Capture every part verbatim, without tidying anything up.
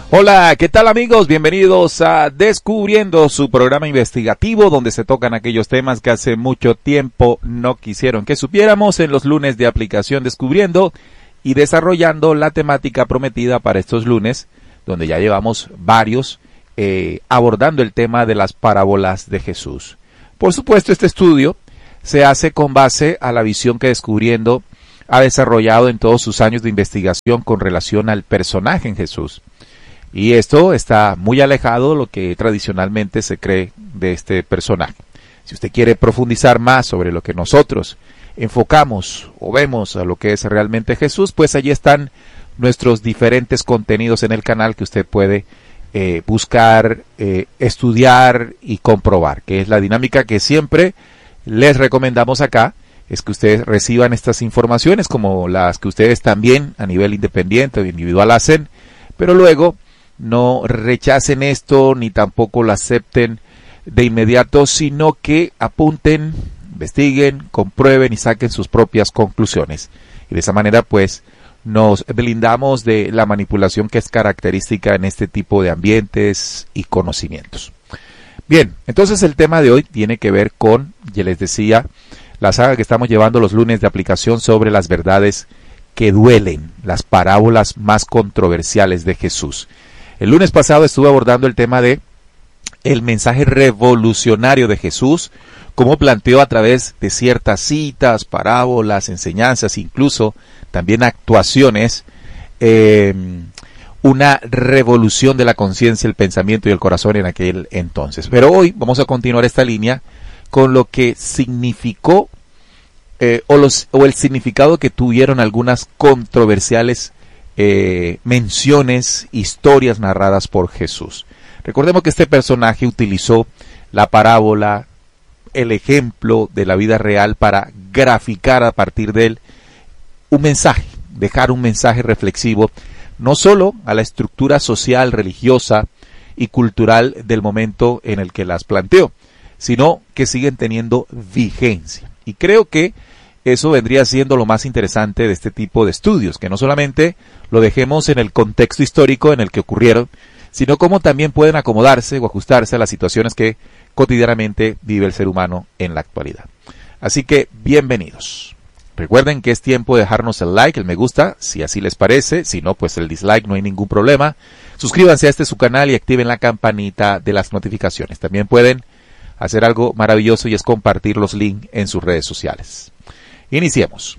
Hola, ¿qué tal amigos? Bienvenidos a Descubriendo, su programa investigativo donde se tocan aquellos temas que hace mucho tiempo no quisieron que supiéramos, en los lunes de aplicación Descubriendo y desarrollando la temática prometida para estos lunes, donde ya llevamos varios eh, abordando el tema de las parábolas de Jesús. Por supuesto, este estudio se hace con base a la visión que Descubriendo ha desarrollado en todos sus años de investigación con relación al personaje en Jesús. Y esto está muy alejado de lo que tradicionalmente se cree de este personaje. Si usted quiere profundizar más sobre lo que nosotros enfocamos o vemos a lo que es realmente Jesús, pues allí están nuestros diferentes contenidos en el canal que usted puede eh, buscar, eh, estudiar y comprobar, que es la dinámica que siempre les recomendamos acá, es que ustedes reciban estas informaciones como las que ustedes también a nivel independiente o individual hacen, pero luego no rechacen esto ni tampoco lo acepten de inmediato, sino que apunten, investiguen, comprueben y saquen sus propias conclusiones. Y de esa manera pues nos blindamos de la manipulación que es característica en este tipo de ambientes y conocimientos. Bien, entonces el tema de hoy tiene que ver con, ya les decía, la saga que estamos llevando los lunes de aplicación sobre las verdades que duelen, las parábolas más controversiales de Jesús. El lunes pasado estuve abordando el tema de el mensaje revolucionario de Jesús, como planteó a través de ciertas citas, parábolas, enseñanzas, incluso también actuaciones, eh, una revolución de la conciencia, el pensamiento y el corazón en aquel entonces. Pero hoy vamos a continuar esta línea con lo que significó eh, o, los, o el significado que tuvieron algunas controversiales Eh, menciones, historias narradas por Jesús. Recordemos que este personaje utilizó la parábola, el ejemplo de la vida real para graficar a partir de él un mensaje, dejar un mensaje reflexivo, no solo a la estructura social, religiosa y cultural del momento en el que las planteó, sino que siguen teniendo vigencia. Y creo que eso vendría siendo lo más interesante de este tipo de estudios, que no solamente lo dejemos en el contexto histórico en el que ocurrieron, sino cómo también pueden acomodarse o ajustarse a las situaciones que cotidianamente vive el ser humano en la actualidad. Así que, bienvenidos. Recuerden que es tiempo de dejarnos el like, el me gusta, si así les parece, si no, pues el dislike, no hay ningún problema. Suscríbanse a este su canal y activen la campanita de las notificaciones. También pueden hacer algo maravilloso y es compartir los links en sus redes sociales. Iniciemos.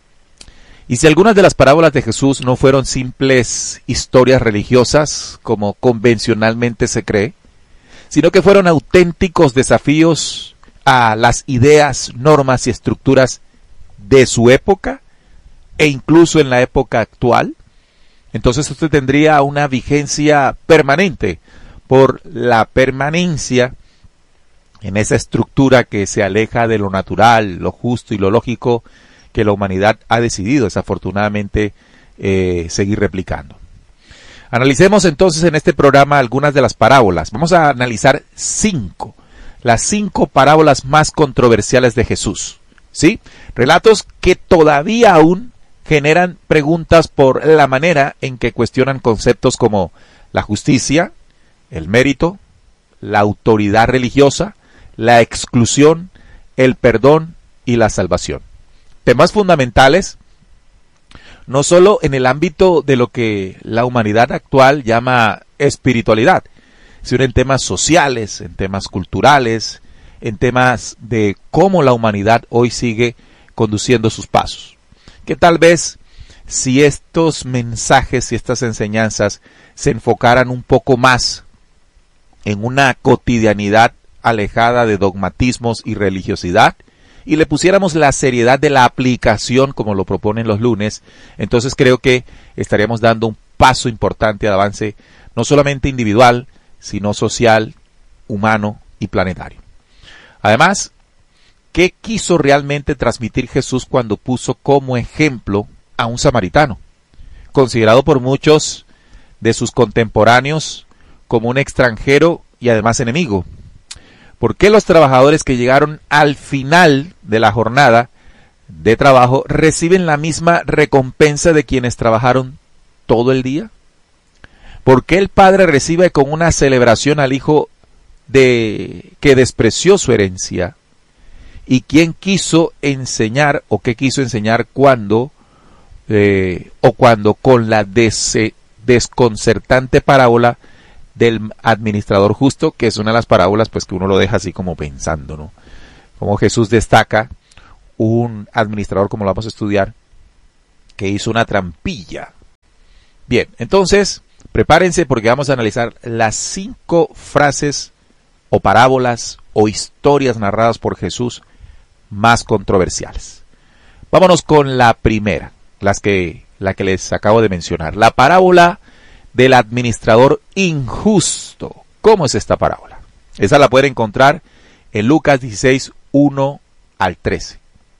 Y si algunas de las parábolas de Jesús no fueron simples historias religiosas, como convencionalmente se cree, sino que fueron auténticos desafíos a las ideas, normas y estructuras de su época, e incluso en la época actual, entonces usted tendría una vigencia permanente por la permanencia en esa estructura que se aleja de lo natural, lo justo y lo lógico que la humanidad ha decidido desafortunadamente eh, seguir replicando. Analicemos entonces en este programa algunas de las parábolas. Vamos a analizar cinco, las cinco parábolas más controversiales de Jesús, ¿sí? Relatos que todavía aún generan preguntas por la manera en que cuestionan conceptos como la justicia, el mérito, la autoridad religiosa, la exclusión, el perdón y la salvación. Temas fundamentales, no solo en el ámbito de lo que la humanidad actual llama espiritualidad, sino en temas sociales, en temas culturales, en temas de cómo la humanidad hoy sigue conduciendo sus pasos. Que tal vez si estos mensajes y estas enseñanzas se enfocaran un poco más en una cotidianidad alejada de dogmatismos y religiosidad, y le pusiéramos la seriedad de la aplicación como lo proponen los lunes, entonces creo que estaríamos dando un paso importante de avance, no solamente individual, sino social, humano y planetario. Además, ¿qué quiso realmente transmitir Jesús cuando puso como ejemplo a un samaritano, considerado por muchos de sus contemporáneos como un extranjero y además enemigo? ¿Por qué los trabajadores que llegaron al final de la jornada de trabajo reciben la misma recompensa de quienes trabajaron todo el día? ¿Por qué el padre recibe con una celebración al hijo de que despreció su herencia? ¿Y quién quiso enseñar o qué quiso enseñar cuando eh, o cuando con la des, desconcertante parábola del administrador justo, que es una de las parábolas pues que uno lo deja así como pensando, ¿no? Como Jesús destaca un administrador, como lo vamos a estudiar, que hizo una trampilla. Bien, entonces prepárense porque vamos a analizar las cinco frases o parábolas o historias narradas por Jesús más controversiales. Vámonos con la primera, las que, la que les acabo de mencionar. La parábola del administrador injusto. ¿Cómo es esta parábola? Esa la pueden encontrar en Lucas dieciséis, uno al trece.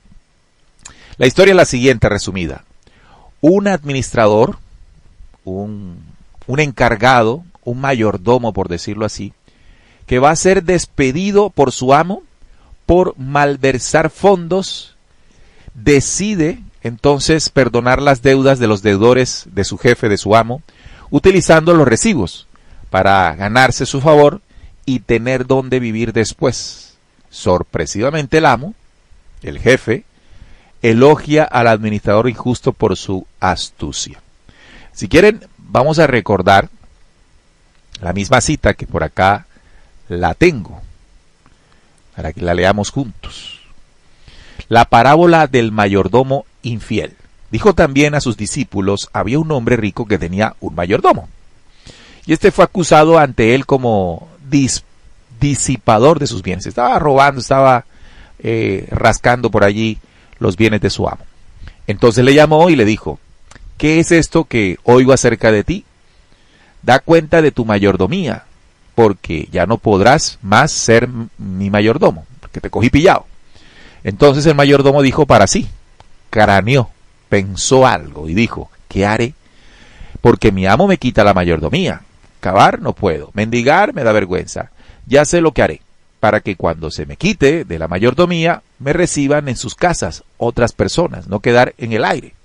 La historia es la siguiente, resumida. Un administrador, un, un encargado, un mayordomo, por decirlo así, que va a ser despedido por su amo por malversar fondos, decide entonces perdonar las deudas de los deudores de su jefe, de su amo, utilizando los recibos para ganarse su favor y tener donde vivir después. Sorpresivamente el amo, el jefe, elogia al administrador injusto por su astucia. Si quieren, vamos a recordar la misma cita que por acá la tengo, para que la leamos juntos. La parábola del mayordomo infiel. Dijo también a sus discípulos, había un hombre rico que tenía un mayordomo. Y este fue acusado ante él como dis, disipador de sus bienes. Estaba robando, estaba eh, rascando por allí los bienes de su amo. Entonces le llamó y le dijo, ¿qué es esto que oigo acerca de ti? Da cuenta de tu mayordomía, porque ya no podrás más ser mi mayordomo, porque te cogí pillado. Entonces el mayordomo dijo para sí, craneó, pensó algo y dijo, ¿qué haré? Porque mi amo me quita la mayordomía. Cavar no puedo, mendigar me da vergüenza. Ya sé lo que haré, para que cuando se me quite de la mayordomía, me reciban en sus casas otras personas, no quedar en el aire.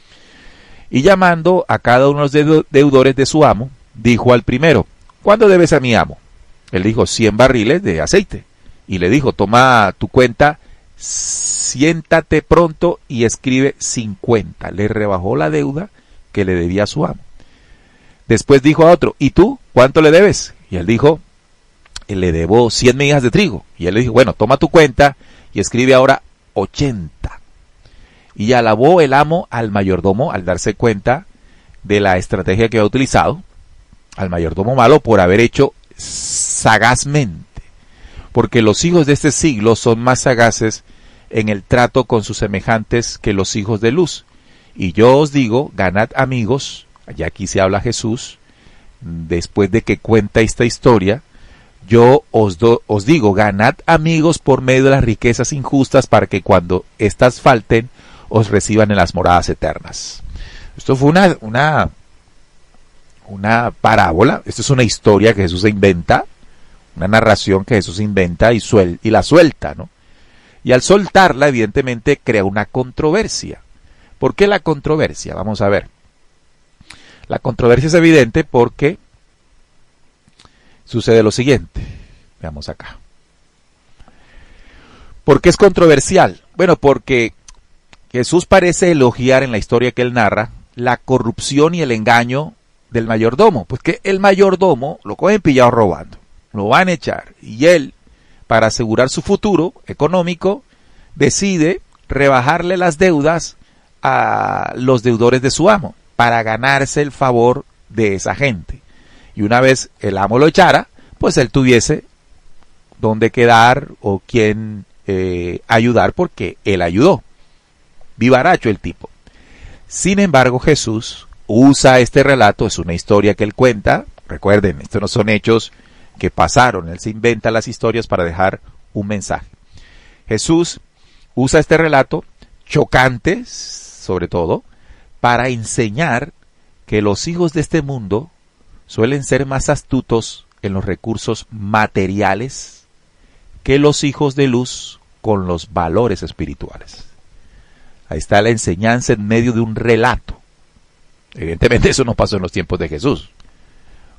Y llamando a cada uno de los deudores de su amo, dijo al primero, ¿cuánto debes a mi amo? Él dijo, cien barriles de aceite. Y le dijo, toma tu cuenta, siéntate pronto y escribe cincuenta. Le rebajó la deuda que le debía a su amo. Después dijo a otro, ¿y tú cuánto le debes? Y él dijo, le debo cien medidas de trigo. Y él le dijo, bueno, toma tu cuenta y escribe ahora ochenta. Y alabó el amo al mayordomo al darse cuenta de la estrategia que había utilizado, al mayordomo malo por haber hecho sagazmente. Porque los hijos de este siglo son más sagaces en el trato con sus semejantes que los hijos de luz. Y yo os digo, ganad amigos, ya aquí se habla Jesús, después de que cuenta esta historia, yo os, do, os digo, ganad amigos por medio de las riquezas injustas para que cuando éstas falten, os reciban en las moradas eternas. Esto fue una, una, una parábola, esto es una historia que Jesús inventa, una narración que Jesús inventa y, suel, y la suelta, ¿no? Y al soltarla, evidentemente, crea una controversia. ¿Por qué la controversia? Vamos a ver. La controversia es evidente porque sucede lo siguiente. Veamos acá. ¿Por qué es controversial? Bueno, porque Jesús parece elogiar en la historia que él narra la corrupción y el engaño del mayordomo. Pues que el mayordomo lo cogen pillado robando, lo van a echar. Y él, para asegurar su futuro económico, decide rebajarle las deudas a los deudores de su amo para ganarse el favor de esa gente. Y una vez el amo lo echara, pues él tuviese dónde quedar o quien eh, ayudar porque él ayudó. Vivaracho el tipo. Sin embargo, Jesús usa este relato, es una historia que él cuenta. Recuerden, estos no son hechos que pasaron, él se inventa las historias para dejar un mensaje. Jesús usa este relato chocante, sobre todo, para enseñar que los hijos de este mundo suelen ser más astutos en los recursos materiales que los hijos de luz con los valores espirituales. Ahí está la enseñanza en medio de un relato. Evidentemente eso no pasó en los tiempos de Jesús.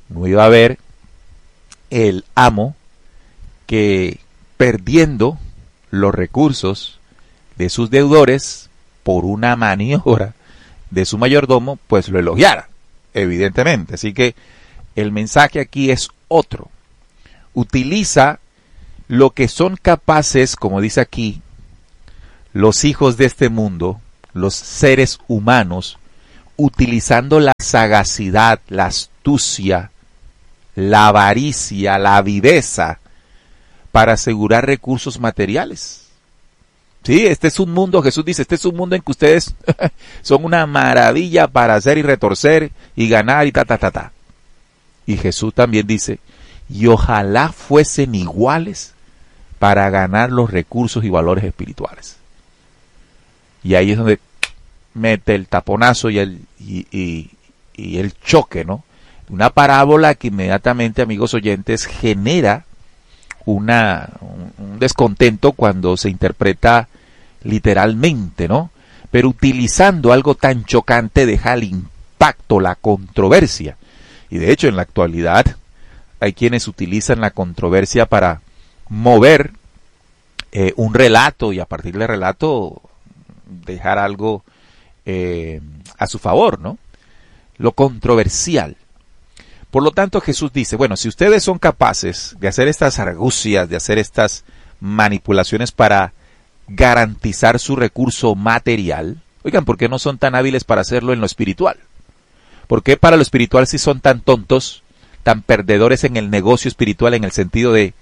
No iba a haber el amo que, perdiendo los recursos de sus deudores por una maniobra de su mayordomo, pues lo elogiara, evidentemente. Así que el mensaje aquí es otro. Utiliza lo que son capaces, como dice aquí, los hijos de este mundo, los seres humanos, utilizando la sagacidad, la astucia, la avaricia, la viveza, para asegurar recursos materiales. Sí, este es un mundo, Jesús dice, este es un mundo en que ustedes son una maravilla para hacer y retorcer y ganar y ta, ta, ta, ta. Y Jesús también dice, y ojalá fuesen iguales para ganar los recursos y valores espirituales. Y ahí es donde mete el taponazo y el, y, y, y el choque, ¿no? Una parábola que inmediatamente, amigos oyentes, genera una, un, un descontento cuando se interpreta literalmente, ¿no? Pero utilizando algo tan chocante deja el impacto, la controversia. Y de hecho, en la actualidad hay quienes utilizan la controversia para mover eh, un relato y a partir del relato dejar algo eh, a su favor, ¿no? Lo controversial. Por lo tanto, Jesús dice, bueno, si ustedes son capaces de hacer estas argucias, de hacer estas manipulaciones para garantizar su recurso material, oigan, ¿por qué no son tan hábiles para hacerlo en lo espiritual? ¿Por qué para lo espiritual sí son tan tontos, tan perdedores en el negocio espiritual, en el sentido de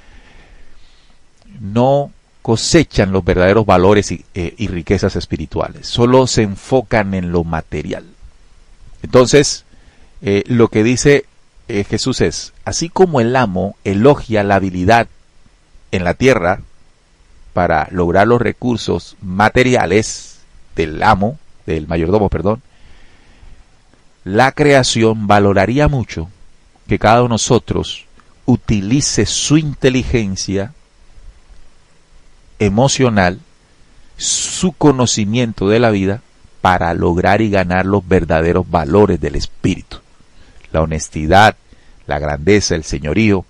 no cosechan los verdaderos valores y, eh, y riquezas espirituales? Solo se enfocan en lo material. Entonces, eh, lo que dice eh, Jesús es, así como el amo elogia la habilidad en la tierra para lograr los recursos materiales del amo, del mayordomo, perdón, la creación valoraría mucho que cada uno de nosotros utilice su inteligencia emocional, su conocimiento de la vida, para lograr y ganar los verdaderos valores del espíritu. La honestidad, la grandeza, el señorío,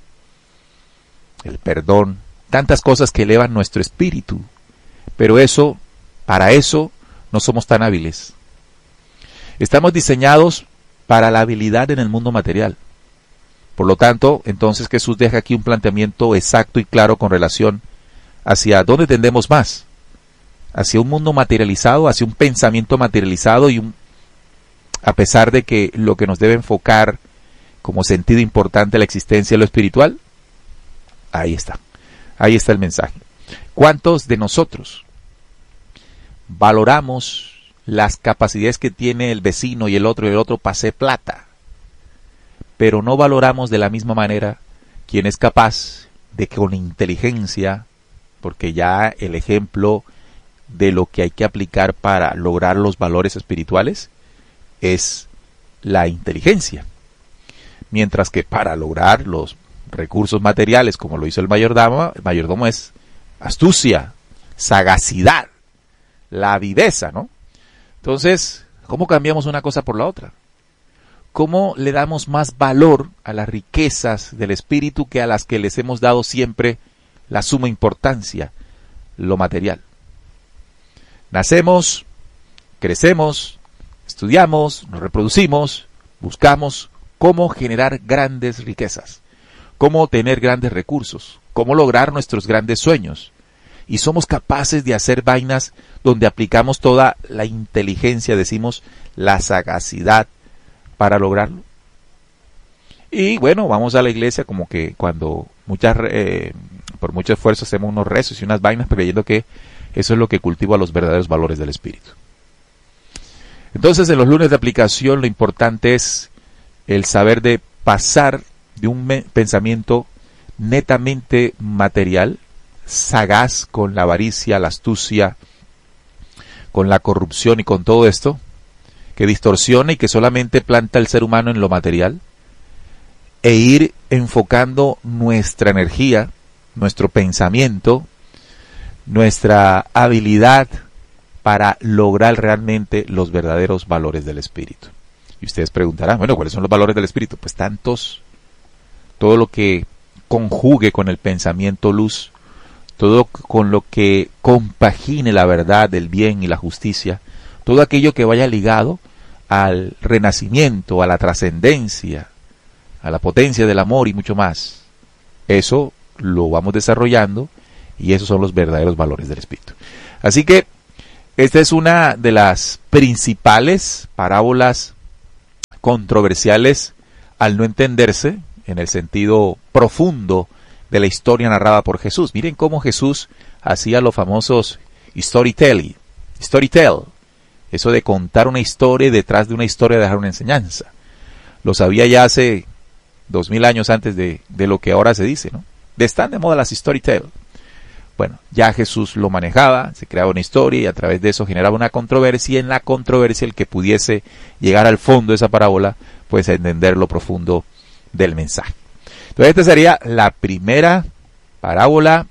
el perdón, tantas cosas que elevan nuestro espíritu. Pero eso, para eso, no somos tan hábiles. Estamos diseñados para la habilidad en el mundo material. Por lo tanto, entonces Jesús deja aquí un planteamiento exacto y claro con relación hacia dónde tendemos más. Hacia un mundo materializado, hacia un pensamiento materializado y un, a pesar de que lo que nos debe enfocar como sentido importante la existencia de lo espiritual, ahí está, ahí está el mensaje. ¿Cuántos de nosotros valoramos las capacidades que tiene el vecino y el otro y el otro para hacer plata, pero no valoramos de la misma manera quien es capaz de que con inteligencia, porque ya el ejemplo de lo que hay que aplicar para lograr los valores espirituales es la inteligencia, mientras que para lograr los recursos materiales, como lo hizo el mayordomo, el mayordomo es astucia, sagacidad, la viveza, ¿no? Entonces, ¿cómo cambiamos una cosa por la otra? ¿Cómo le damos más valor a las riquezas del espíritu que a las que les hemos dado siempre la suma importancia, lo material? Nacemos, crecemos, estudiamos, nos reproducimos, buscamos cómo generar grandes riquezas, cómo tener grandes recursos, cómo lograr nuestros grandes sueños. Y somos capaces de hacer vainas donde aplicamos toda la inteligencia, decimos, la sagacidad para lograrlo. Y bueno, vamos a la iglesia como que cuando muchas, eh, por mucho esfuerzo hacemos unos rezos y unas vainas creyendo que eso es lo que cultiva los verdaderos valores del espíritu. Entonces, en los lunes de aplicación lo importante es el saber de pasar de un pensamiento netamente material, sagaz con la avaricia, la astucia, con la corrupción y con todo esto, que distorsiona y que solamente planta al ser humano en lo material, e ir enfocando nuestra energía, nuestro pensamiento, nuestra habilidad para lograr realmente los verdaderos valores del espíritu. Y ustedes preguntarán, bueno, ¿cuáles son los valores del Espíritu? Pues tantos, todo lo que conjugue con el pensamiento luz, todo con lo que compagine la verdad, el bien y la justicia, todo aquello que vaya ligado al renacimiento, a la trascendencia, a la potencia del amor y mucho más. Eso lo vamos desarrollando y esos son los verdaderos valores del Espíritu. Así que esta es una de las principales parábolas controversiales al no entenderse en el sentido profundo de la historia narrada por Jesús. Miren cómo Jesús hacía los famosos storytelling, storytell, eso de contar una historia y detrás de una historia dejar una enseñanza. Lo sabía ya hace dos mil años antes de, de lo que ahora se dice, ¿no? De están de moda las storytell. Bueno, ya Jesús lo manejaba, se creaba una historia y a través de eso generaba una controversia, y en la controversia el que pudiese llegar al fondo de esa parábola, pues a entender lo profundo del mensaje. Entonces esta sería la primera parábola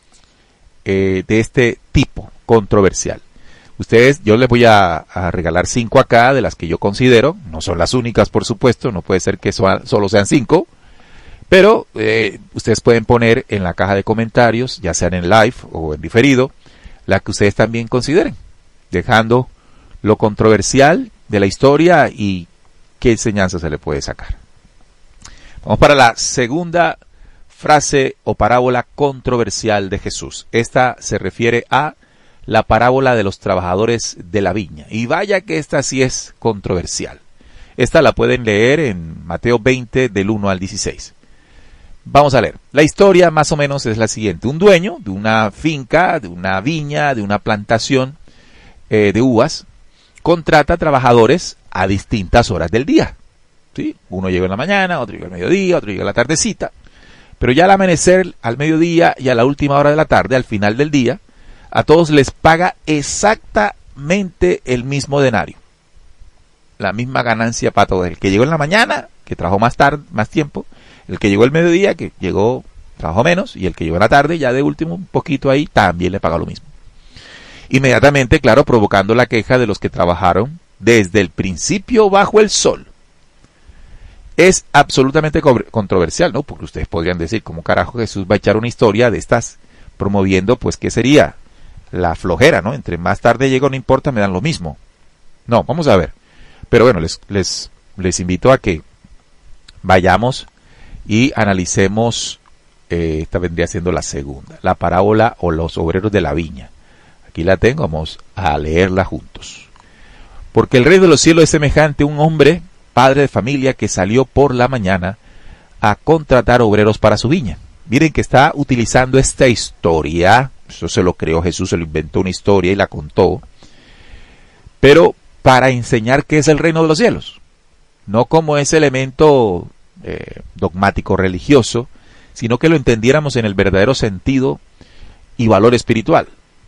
eh, de este tipo controversial. Ustedes, yo les voy a, a regalar cinco acá de las que yo considero, no son las únicas por supuesto, no puede ser que so, solo sean cinco, pero eh, ustedes pueden poner en la caja de comentarios, ya sean en live o en diferido, la que ustedes también consideren, dejando lo controversial de la historia y qué enseñanza se le puede sacar. Vamos para la segunda frase o parábola controversial de Jesús. Esta se refiere a la parábola de los trabajadores de la viña. Y vaya que esta sí es controversial. Esta la pueden leer en Mateo veinte del uno al dieciséis. Vamos a leer. La historia más o menos es la siguiente. Un dueño de una finca, de una viña, de una plantación eh, de uvas, contrata trabajadores a distintas horas del día. ¿Sí? Uno llega en la mañana, otro llega al mediodía, otro llega a la tardecita. Pero ya al amanecer, al mediodía y a la última hora de la tarde, al final del día, a todos les paga exactamente el mismo denario. La misma ganancia para todos. El que llegó en la mañana, que trabajó más tarde, más tiempo. El que llegó el mediodía, que llegó, trabajó menos. Y el que llegó en la tarde, ya de último, un poquito ahí, también le paga lo mismo. Inmediatamente, claro, provocando la queja de los que trabajaron desde el principio bajo el sol. Es absolutamente controversial, ¿no? Porque ustedes podrían decir, ¿cómo carajo Jesús va a echar una historia de estas promoviendo, pues, qué sería? La flojera, ¿no? Entre más tarde llego, no importa, me dan lo mismo. No, vamos a ver. Pero bueno, les, les, les invito a que vayamos y analicemos, eh, esta vendría siendo la segunda, la parábola o los obreros de la viña. Aquí la tengo, vamos a leerla juntos. Porque el reino de los cielos es semejante a un hombre, padre de familia, que salió por la mañana a contratar obreros para su viña. Miren que está utilizando esta historia, eso se lo creó Jesús, se lo inventó una historia y la contó, pero para enseñar qué es el reino de los cielos, no como ese elemento eh, dogmático religioso, sino que lo entendiéramos en el verdadero sentido y valor espiritual.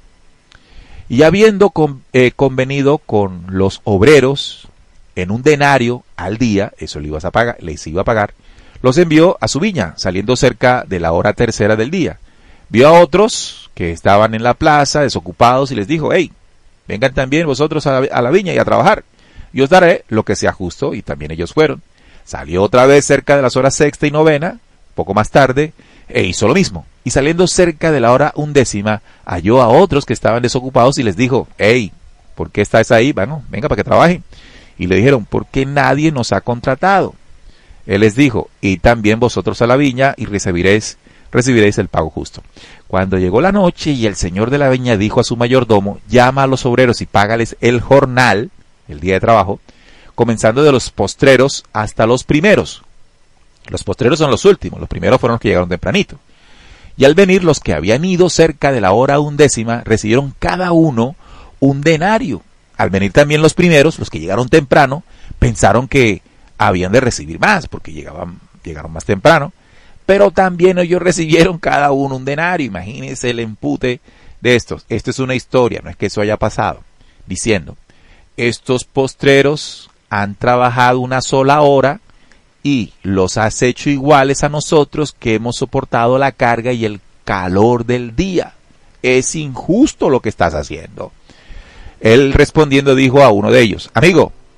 Y habiendo con, eh, convenido con los obreros en un denario al día, eso le ibas a pagar, les iba a pagar, los envió a su viña, saliendo cerca de la hora tercera del día. Vio a otros que estaban en la plaza, desocupados, y les dijo, hey, vengan también vosotros a la, a la viña y a trabajar, y os daré lo que sea justo, y también ellos fueron. Salió otra vez cerca de las horas sexta y novena, poco más tarde, e hizo lo mismo. Y saliendo cerca de la hora undécima, halló a otros que estaban desocupados y les dijo, hey, ¿por qué estáis ahí? Bueno, venga para que trabajen. Y le dijeron, ¿por qué nadie nos ha contratado? Él les dijo, y también vosotros a la viña y recibiréis, recibiréis el pago justo. Cuando llegó la noche y el señor de la viña dijo a su mayordomo, llama a los obreros y págales el jornal, el día de trabajo, comenzando de los postreros hasta los primeros. Los postreros son los últimos, los primeros fueron los que llegaron tempranito. Y al venir los que habían ido cerca de la hora undécima, recibieron cada uno un denario. Al venir también los primeros, los que llegaron temprano, pensaron que habían de recibir más, porque llegaban, llegaron más temprano, pero también ellos recibieron cada uno un denario. Imagínense el empute de estos. Esto es una historia, no es que eso haya pasado, diciendo, estos postreros han trabajado una sola hora y los has hecho iguales a nosotros que hemos soportado la carga y el calor del día. Es injusto lo que estás haciendo. Él respondiendo dijo a uno de ellos, amigo,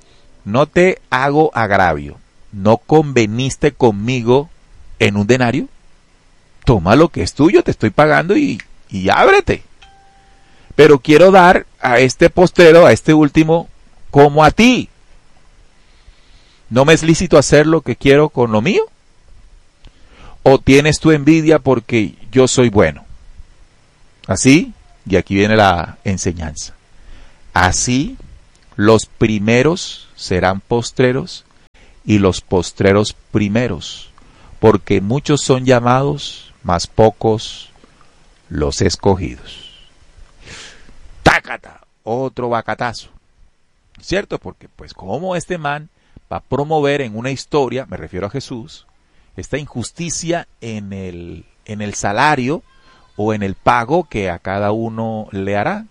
no te hago agravio, no conveniste conmigo en un denario, toma lo que es tuyo, te estoy pagando y, y ábrete. Pero quiero dar a este postrero, a este último, como a ti. ¿No me es lícito hacer lo que quiero con lo mío? ¿O tienes tu envidia porque yo soy bueno? Así, y aquí viene la enseñanza. Así, los primeros serán postreros y los postreros primeros, porque muchos son llamados, mas pocos los escogidos. ¡Tácata! Otro bacatazo. ¿Cierto? Porque pues como este man va a promover en una historia, me refiero a Jesús, esta injusticia en el, en el salario o en el pago que a cada uno le hará.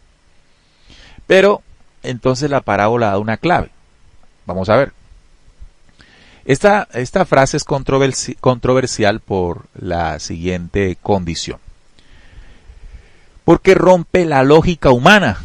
Pero entonces la parábola da una clave. Vamos a ver. Esta, esta frase es controversi- controversial por la siguiente condición. Porque rompe la lógica humana.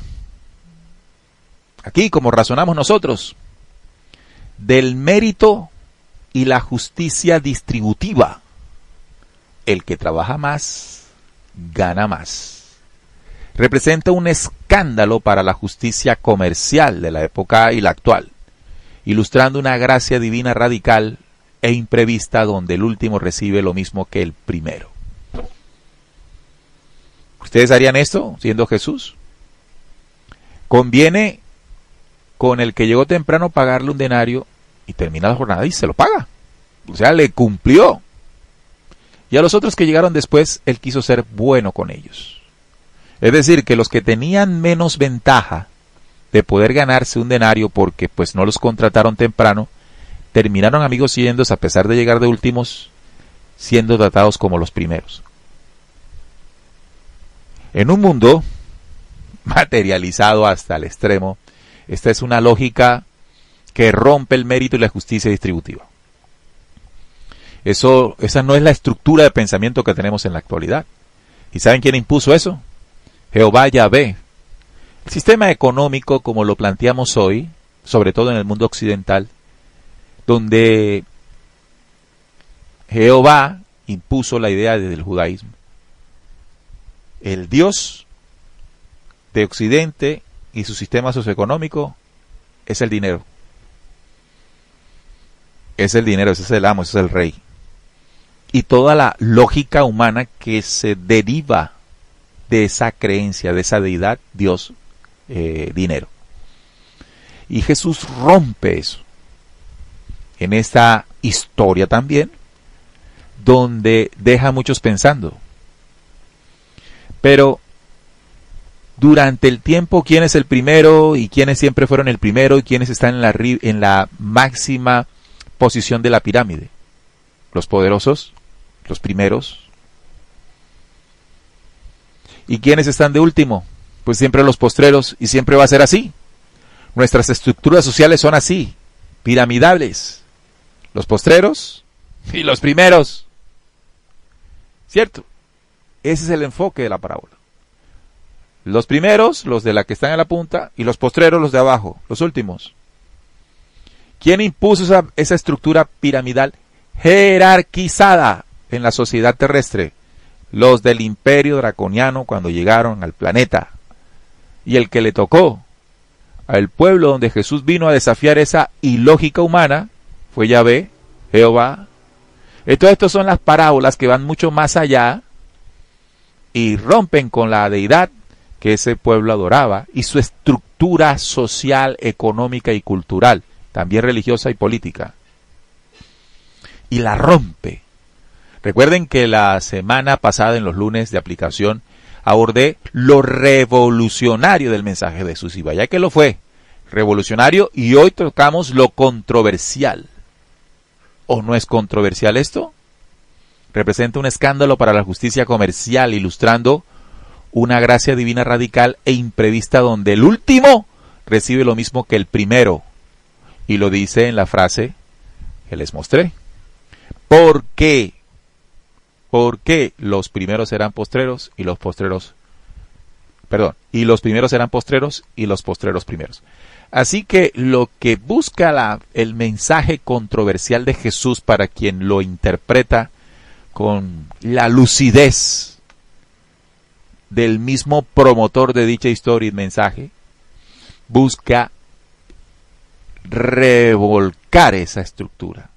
Aquí, como razonamos nosotros, del mérito y la justicia distributiva. El que trabaja más, gana más. Representa un escándalo para la justicia comercial de la época y la actual, ilustrando una gracia divina radical e imprevista donde el último recibe lo mismo que el primero. ¿Ustedes harían esto siendo Jesús? Conviene con el que llegó temprano pagarle un denario y termina la jornada y se lo paga. O sea, le cumplió. Y a los otros que llegaron después, él quiso ser bueno con ellos. Es decir, que los que tenían menos ventaja de poder ganarse un denario porque pues no los contrataron temprano, terminaron amigos siguiéndose a pesar de llegar de últimos, siendo tratados como los primeros. En un mundo materializado hasta el extremo, esta es una lógica que rompe el mérito y la justicia distributiva. Eso, esa no es la estructura de pensamiento que tenemos en la actualidad. ¿Y saben quién impuso eso? Jehová Yahvé. El sistema económico, como lo planteamos hoy, sobre todo en el mundo occidental, donde Jehová impuso la idea del judaísmo. El Dios de Occidente y su sistema socioeconómico es el dinero. Es el dinero, ese es el amo, ese es el rey. Y toda la lógica humana que se deriva de esa creencia, de esa deidad, Dios, eh, dinero. Y Jesús rompe eso en esta historia también, donde deja a muchos pensando. Pero durante el tiempo, ¿quién es el primero y quiénes siempre fueron el primero y quiénes están en la, en la máxima posición de la pirámide? Los poderosos, los primeros. ¿Y quiénes están de último? Pues siempre los postreros, y siempre va a ser así. Nuestras estructuras sociales son así, piramidales. Los postreros y los primeros. ¿Cierto? Ese es el enfoque de la parábola. Los primeros, los de la que están en la punta, y los postreros, los de abajo, los últimos. ¿Quién impuso esa, esa estructura piramidal jerarquizada en la sociedad terrestre? Los del imperio draconiano cuando llegaron al planeta. Y el que le tocó al pueblo donde Jesús vino a desafiar esa ilógica humana fue Yahvé, Jehová. Entonces, estas son las parábolas que van mucho más allá y rompen con la deidad que ese pueblo adoraba y su estructura social, económica y cultural, también religiosa y política. Y la rompe. Recuerden que la semana pasada, en los lunes de aplicación, abordé lo revolucionario del mensaje de Jesús, y vaya que lo fue, revolucionario, y hoy tocamos lo controversial. ¿O no es controversial esto? Representa un escándalo para la justicia comercial, ilustrando una gracia divina radical e imprevista donde el último recibe lo mismo que el primero. Y lo dice en la frase que les mostré. ¿Por qué? ¿Por qué los primeros serán postreros y los postreros, perdón, y los primeros serán postreros y los postreros primeros? Así que lo que busca la, el mensaje controversial de Jesús para quien lo interpreta con la lucidez del mismo promotor de dicha historia y mensaje, busca revolcar esa estructura.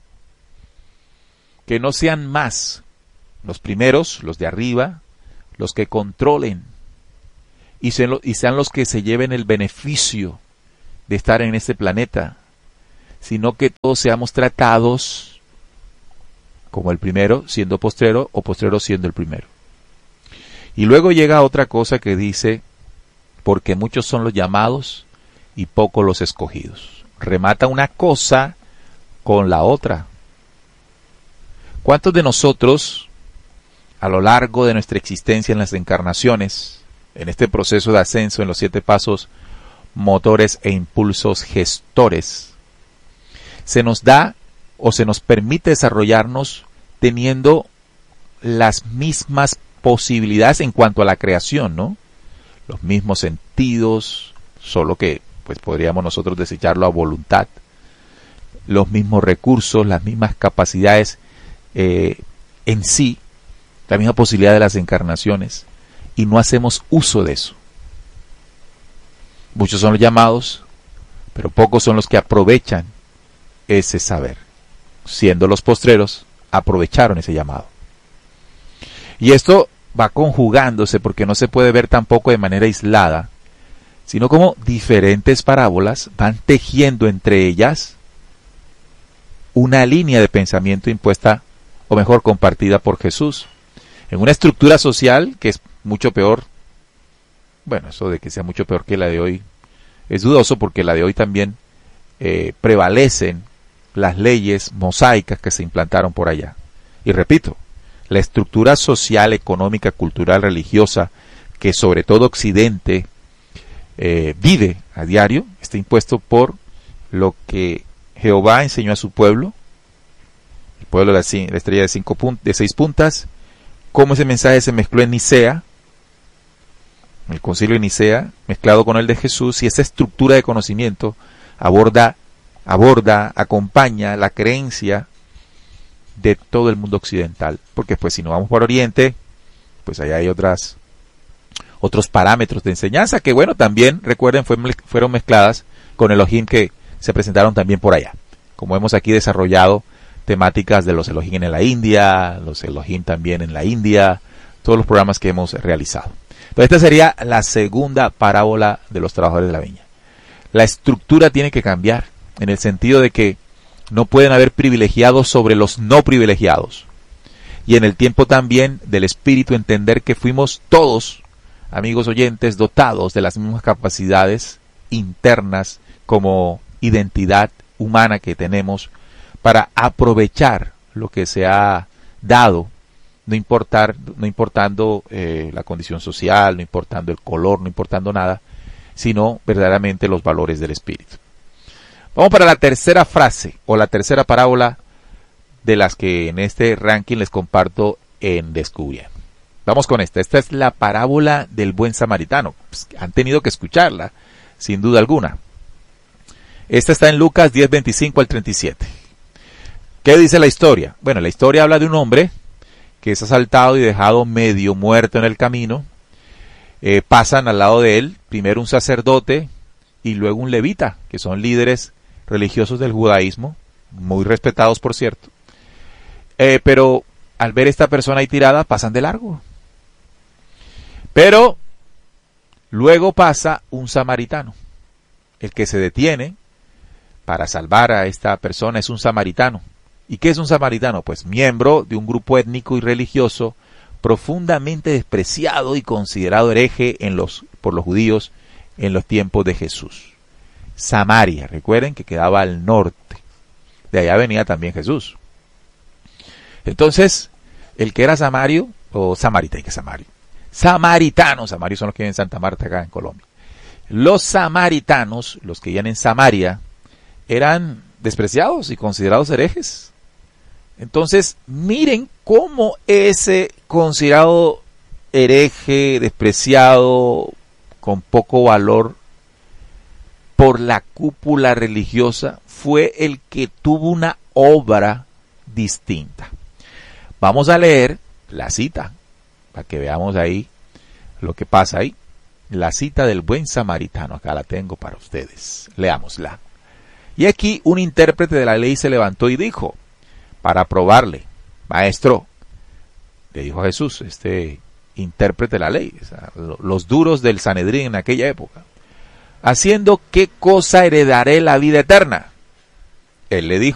Que no sean más los primeros, los de arriba, los que controlen y sean, y sean los que se lleven el beneficio de estar en este planeta, sino que todos seamos tratados como el primero siendo postrero o postrero siendo el primero. Y luego llega otra cosa que dice, porque muchos son los llamados y pocos los escogidos. Remata una cosa con la otra. ¿Cuántos de nosotros, a lo largo de nuestra existencia en las encarnaciones, en este proceso de ascenso en los siete pasos, motores e impulsos gestores, se nos da o se nos permite desarrollarnos teniendo las mismas posibilidades en cuanto a la creación, ¿no? Los mismos sentidos, solo que pues podríamos nosotros desecharlo a voluntad, los mismos recursos, las mismas capacidades eh, en sí, la misma posibilidad de las encarnaciones, y no hacemos uso de eso. Muchos son los llamados, pero pocos son los que aprovechan ese saber. Siendo los postreros, aprovecharon ese llamado. Y esto va conjugándose porque no se puede ver tampoco de manera aislada, sino como diferentes parábolas van tejiendo entre ellas una línea de pensamiento impuesta, o mejor compartida por Jesús, en una estructura social que es mucho peor. Bueno, eso de que sea mucho peor que la de hoy es dudoso, porque la de hoy también eh, prevalecen las leyes mosaicas que se implantaron por allá. Y repito, la estructura social, económica, cultural, religiosa, que sobre todo Occidente eh, vive a diario, está impuesto por lo que Jehová enseñó a su pueblo, el pueblo de la, la estrella de, cinco punt- de seis puntas, cómo ese mensaje se mezcló en Nicea, el concilio de Nicea, mezclado con el de Jesús, y esa estructura de conocimiento aborda, aborda, acompaña la creencia de todo el mundo occidental, porque pues si nos vamos por Oriente, pues allá hay otras, otros parámetros de enseñanza que bueno, también, recuerden, fue, fueron mezcladas con Elohim que se presentaron también por allá, como hemos aquí desarrollado temáticas de los Elohim en la India, los Elohim también en la India, todos los programas que hemos realizado. Entonces esta sería la segunda parábola de los trabajadores de la viña. La estructura tiene que cambiar, en el sentido de que no pueden haber privilegiados sobre los no privilegiados. Y en el tiempo también del espíritu entender que fuimos todos, amigos oyentes, dotados de las mismas capacidades internas como identidad humana que tenemos para aprovechar lo que se ha dado, no importar, no importando eh, la condición social, no importando el color, no importando nada, sino verdaderamente los valores del espíritu. Vamos para la tercera frase o la tercera parábola de las que en este ranking les comparto en Descubriendo. Vamos con esta. Esta es la parábola del buen samaritano. Pues, han tenido que escucharla, sin duda alguna. Esta está en Lucas diez, veinticinco al treinta y siete. ¿Qué dice la historia? Bueno, la historia habla de un hombre que es asaltado y dejado medio muerto en el camino. Eh, pasan al lado de él, primero un sacerdote y luego un levita, que son líderes religiosos del judaísmo, muy respetados por cierto. Eh, pero al ver esta persona ahí tirada, pasan de largo. Pero luego pasa un samaritano. El que se detiene para salvar a esta persona es un samaritano. ¿Y qué es un samaritano? Pues miembro de un grupo étnico y religioso profundamente despreciado y considerado hereje en los, por los judíos en los tiempos de Jesús. Samaria, recuerden que quedaba al norte. De allá venía también Jesús. Entonces, el que era samario, o samaritano, que samario, samaritanos, samarios son los que viven en Santa Marta, acá en Colombia. Los samaritanos, los que vivían en Samaria, eran despreciados y considerados herejes. Entonces, miren cómo ese considerado hereje, despreciado, con poco valor, por la cúpula religiosa fue el que tuvo una obra distinta. Vamos a leer la cita, para que veamos ahí lo que pasa ahí. La cita del buen samaritano, acá la tengo para ustedes. Leámosla. Y aquí un intérprete de la ley se levantó y dijo, para probarle, maestro, le dijo a Jesús, este intérprete de la ley, o sea, los duros del Sanedrín en aquella época, haciendo qué cosa heredaré la vida eterna. Él le dijo,